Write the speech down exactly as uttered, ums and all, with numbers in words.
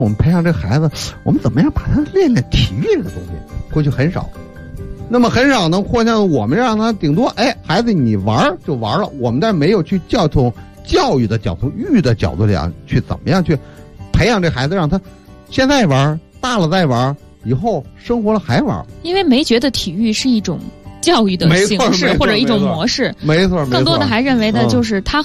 我们培养这孩子，我们怎么样把他练练体育这个东西？过去很少，那么很少呢，或像我们让他顶多，哎，孩子你玩就玩了，我们但没有去教从教育的角度、育的角度讲，去怎么样去培养这孩子，让他现在玩，大了再玩，以后生活了还玩。 因为没觉得体育是一种教育的形式或者一种模式， 没错， 更多的还认为的就是他